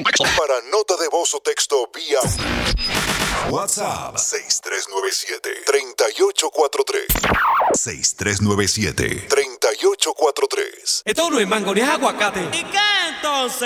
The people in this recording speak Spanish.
Para nota de voz o texto vía WhatsApp 6397-3843. 6397-3843. Esto no es mango ni es aguacate. ¿Y qué entonces?